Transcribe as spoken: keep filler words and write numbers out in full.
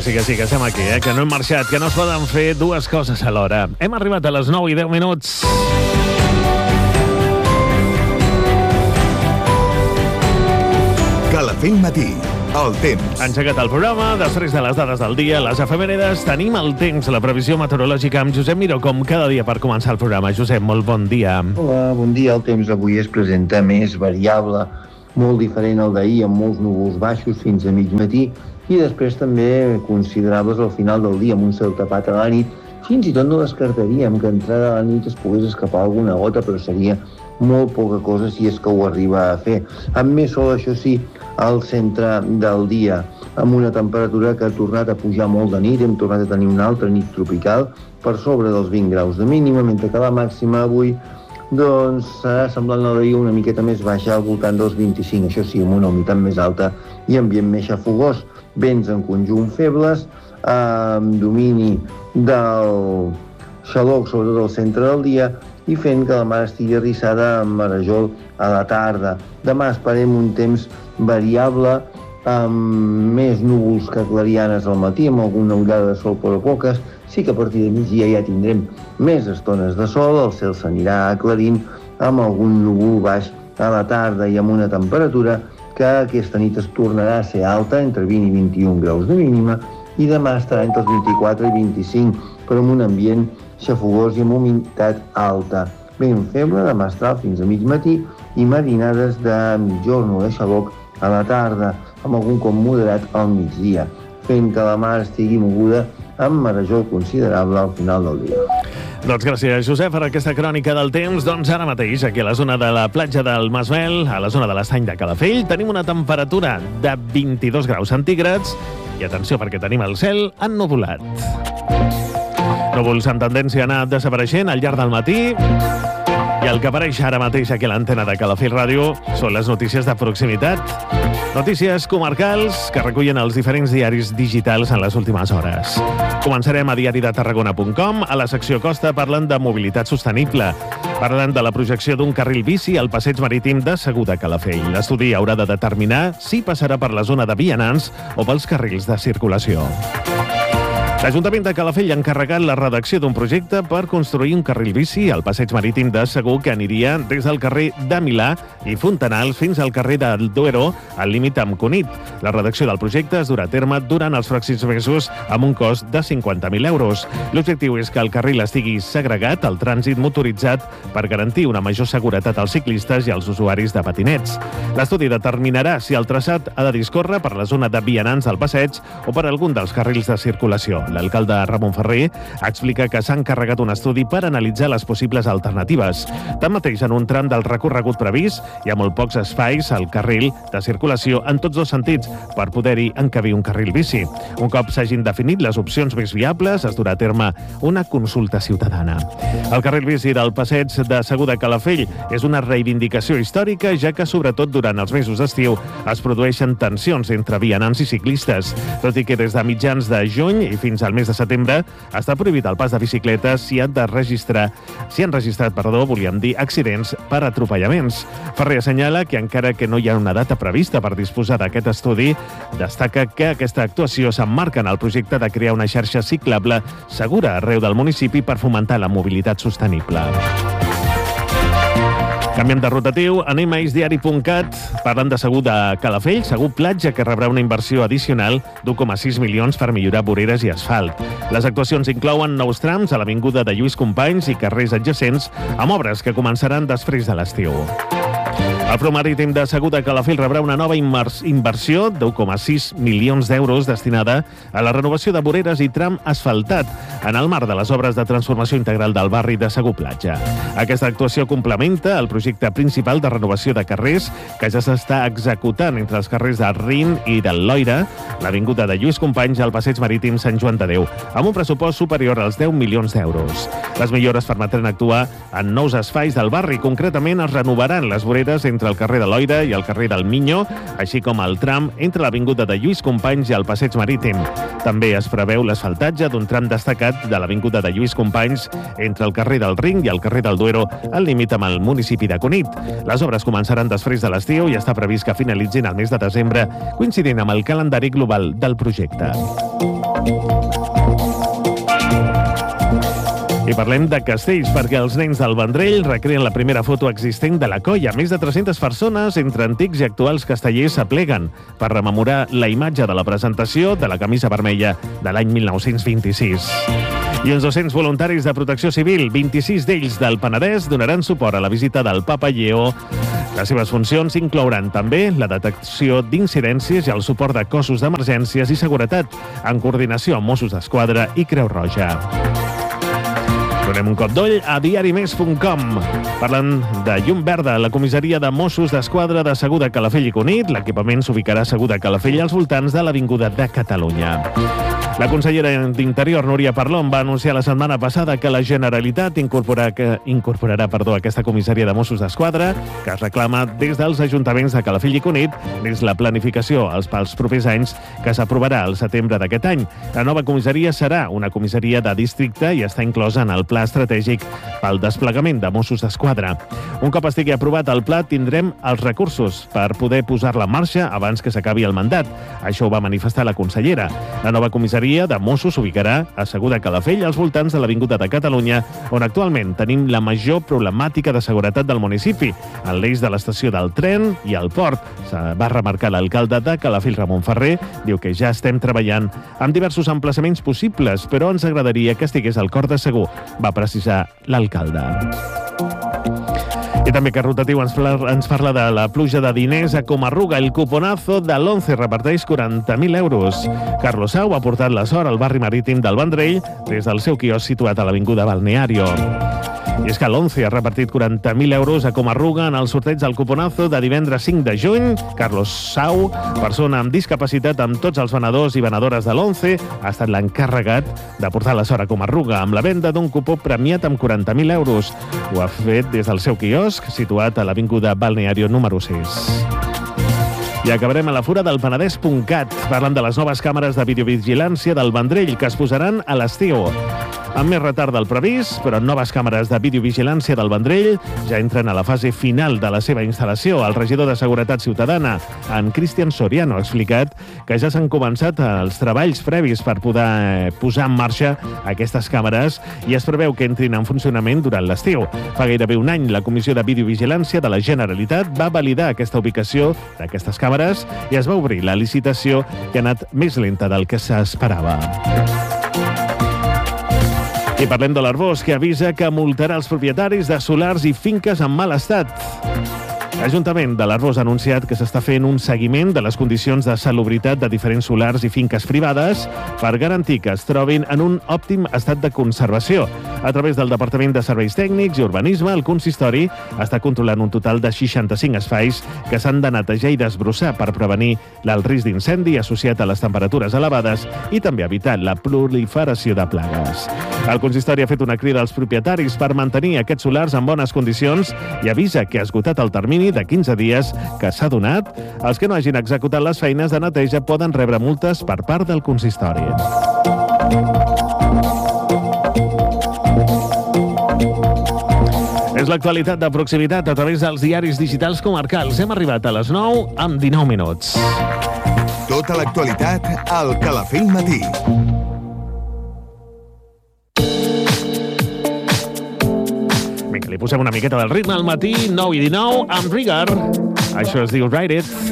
Que sí, que sí, que estem aquí, eh? Que no hem marxat, que no es poden fer dues coses alhora. Hem arribat a les nou i deu minuts. Calafell Matí, el temps. Ha engegat el programa, després de les dades del dia, les efemèrides, tenim el temps, la previsió meteorològica amb Josep Miró, com cada dia per començar el programa. Josep, molt bon dia. Hola, bon dia. El temps avui es presenta més variable, molt diferent al d'ahir, amb molts núvols baixos fins a mig matí, i després també considerables al final del dia, amb un cel tapat a la nit. Fins i tot no descartaríem que entrada a la nit es pogués escapar alguna gota, però seria molt poca cosa si és que ho arriba a fer. Amb més sol, això sí, al centre del dia, amb una temperatura que ha tornat a pujar molt de nit, hem tornat a tenir una altra nit tropical per sobre dels vint graus de mínima, mentre que la màxima avui doncs serà semblant a d'ahir, una miqueta més baixa, al voltant dels vint-i-cinc, això sí, amb una humitat més alta i ambient més xafogós. Vents en conjunt febles, amb domini del xaloc, sobretot al centre del dia, i fent que la mar estigui arrissada amb marejol a la tarda. Demà esperem un temps variable, amb més núvols que clarianes al matí, amb alguna ullada de sol però poques. Sí que a partir de migdia ja tindrem més estones de sol, el cel s'anirà aclarint amb algun núvol baix a la tarda i amb una temperatura que aquesta nit es tornarà a ser alta, entre vint i vint-i-un graus de mínima, i demà estarà entre els vint-i-quatre i vint-i-cinc, però amb un ambient xafogós i amb humitat alta. Ben feble, demà estarà fins a mig matí, i marinades de mitjorn o de xaloc a la tarda, amb algun com moderat al migdia, fent que la mar estigui moguda amb marejol considerable al final del dia. Doncs gràcies, Josep, per aquesta crònica del temps. Doncs ara mateix, aquí a la zona de la platja del Masmel, a la zona de l'estany de Calafell, tenim una temperatura de vint-i-dos graus centígrads i atenció perquè tenim el cel ennuvolat. Núvols amb tendència a anar desapareixent al llarg del matí, i el que apareix ara mateix aquí a l'antena de Calafell Ràdio són les notícies de proximitat. Notícies comarcals que recullen els diferents diaris digitals en les últimes hores. Començarem a diari de tarragona punt com. A la secció Costa parlen de mobilitat sostenible. Parlen de la projecció d'un carril bici al passeig marítim de Segur de Calafell. L'estudi haurà de determinar si passarà per la zona de vianants o pels carrils de circulació. L'Ajuntament de Calafell ha encarregat la redacció d'un projecte per construir un carril bici al passeig marítim de Segur que aniria des del carrer de Milà i Fontanals fins al carrer del Duero, al límit amb Cunit. La redacció del projecte es durà a terme durant els pròxims mesos amb un cost de cinquanta mil euros. L'objectiu és que el carril estigui segregat al trànsit motoritzat per garantir una major seguretat als ciclistes i als usuaris de patinets. L'estudi determinarà si el traçat ha de discórrer per la zona de vianants del passeig o per algun dels carrils de circulació. L'alcalde Ramon Ferrer explica que s'ha encarregat un estudi per analitzar les possibles alternatives. Tanmateix, en un tram del recorregut previst hi ha molt pocs espais al carril de circulació en tots dos sentits per poder-hi encabir un carril bici. Un cop s'hagin definit les opcions més viables, es durà a terme una consulta ciutadana. El carril bici del passeig de Segur de Calafell és una reivindicació històrica, ja que sobretot durant els mesos d'estiu es produeixen tensions entre vianants i ciclistes, tot i que des de mitjans de juny i fins al mes de setembre està prohibit el pas de bicicletes si han de registrar, si han registrat, perdó, volíem dir, accidents per atropellaments. Ferrer assenyala que encara que no hi ha una data prevista per disposar d'aquest estudi, destaca que aquesta actuació s'emmarca en el projecte de crear una xarxa ciclable segura arreu del municipi per fomentar la mobilitat sostenible. Canviem de rotatiu, anem a isdiari punt cat. Parlen de Segur de Calafell, Segur Platja, que rebrà una inversió addicional d'un coma sis milions per millorar voreres i asfalt. Les actuacions inclouen nous trams a l'avinguda de Lluís Companys i carrers adjacents, amb obres que començaran després de l'estiu. El Front Marítim de Segur de Calafell rebrà una nova inversió d'un coma sis milions d'euros destinada a la renovació de voreres i tram asfaltat en el marc de les obres de transformació integral del barri de Segur Platja. Aquesta actuació complementa el projecte principal de renovació de carrers que ja s'està executant entre els carrers de Rin i del Loira, l'avinguda de Lluís Companys i el passeig marítim Sant Joan de Déu, amb un pressupost superior als deu milions d'euros. Les millores permetran actuar en nous espais del barri. Concretament, es renovaran les voreres entre el carrer de Loira i el carrer del Miño, així com el tram entre l'avinguda de Lluís Companys i el passeig marítim. També es preveu l'asfaltatge d'un tram destacat de l'avinguda de Lluís Companys entre el carrer del Ring i el carrer del Duero, al límit amb el municipi de Cunit. Les obres començaran després de l'estiu i està previst que finalitzin el mes de desembre, coincidint amb el calendari global del projecte. I parlem de castells, perquè els nens del Vendrell recreen la primera foto existent de la colla. Més de tres-centes persones, entre antics i actuals castellers, s'apleguen per rememorar la imatge de la presentació de la camisa vermella de l'any mil nou-cents vint-i-sis. I uns dos-cents voluntaris de protecció civil, vint-i-sis d'ells del Penedès, donaran suport a la visita del Papa Lleó. Les seves funcions inclouran també la detecció d'incidències i el suport de cossos d'emergències i seguretat, en coordinació amb Mossos d'Esquadra i Creu Roja. Donem un cop d'ull a diari més punt com. Parlen de llum verda a la comissaria de Mossos d'Esquadra de Segur de Calafell i Cunit. L'equipament s'ubicarà a Segur de Calafell als voltants de l'Avinguda de Catalunya. La consellera d'Interior, Núria Parlon, va anunciar la setmana passada que la Generalitat incorporarà, que incorporarà perdó, aquesta comissaria de Mossos d'Esquadra, que es reclama des dels ajuntaments de Calafell i Cunit, des la planificació als, pels propers anys, que s'aprovarà al setembre d'aquest any. La nova comissaria serà una comissaria de districte i està inclosa en el Pla Estratègic pel desplegament de Mossos d'Esquadra. Un cop estigui aprovat el pla, tindrem els recursos per poder posar-la en marxa abans que s'acabi el mandat. Això ho va manifestar la consellera. La nova comissaria de Mossos s'ubicarà a Segur de Calafell, als voltants de l'Avinguda de Catalunya, on actualment tenim la major problemàtica de seguretat del municipi, en l'eix de l'estació del tren i el port. Se va remarcar l'alcalde de Calafell, Ramon Ferrer, diu que ja estem treballant amb diversos emplaçaments possibles, però ens agradaria que estigués al cor de Segur, va precisar l'alcalde. I també que Rotatiu ens, ens parla de la pluja de diners a Comarruga. El cuponazo de l'Once reparteix quaranta mil euros. Carlos Sau ha portat la sort al barri marítim del Vendrell des del seu quiosc situat a l'Avinguda Balneario. I és que l'Once ha repartit quaranta mil euros a Comarruga en el sorteig del cuponazo de divendres cinc de juny. Carlos Sau, persona amb discapacitat amb tots els venedors i venedores de l'Once, ha estat l'encarregat de portar la sort a Comarruga amb la venda d'un cupó premiat amb quaranta mil euros. Ho ha fet des del seu quiosc, situat a l'Avinguda Balneario número sis. I acabarem a la fura del Penedès punt cat. Parlen de les noves càmeres de videovigilància del Vendrell que es posaran a l'estiu. Amb més retard del previst, però noves càmeres de videovigilància del Vendrell ja entren a la fase final de la seva instal·lació. El regidor de Seguretat Ciutadana, en Cristian Soriano, ha explicat que ja s'han començat els treballs previs per poder posar en marxa aquestes càmeres i es preveu que entrin en funcionament durant l'estiu. Fa gairebé un any, la Comissió de Videovigilància de la Generalitat va validar aquesta ubicació d'aquestes càmeres i es va obrir la licitació, que ha anat més lenta del que s'esperava. I parlem de l'Arboç, que avisa que multarà els propietaris de solars i finques en mal estat. L'Ajuntament de l'Arboç ha anunciat que s'està fent un seguiment de les condicions de salubritat de diferents solars i finques privades per garantir que es trobin en un òptim estat de conservació. A través del Departament de Serveis Tècnics i Urbanisme, el consistori està controlant un total de seixanta-cinc espais que s'han de netejar i desbrossar per prevenir el risc d'incendi associat a les temperatures elevades i també evitar la proliferació de plagues. El consistori ha fet una crida als propietaris per mantenir aquests solars en bones condicions i avisa que ha esgotat el termini de quinze dies que s'ha donat. Els que no hagin executat les feines de neteja poden rebre multes per part del consistori. És l'actualitat de proximitat a través dels diaris digitals comarcals. Hem arribat a les nou amb dinou minuts. Tota l'actualitat al Calafell Matí. Vinga, li posem una miqueta del ritme al matí, nou i dinou, amb Rigor. Això es diu Ride It.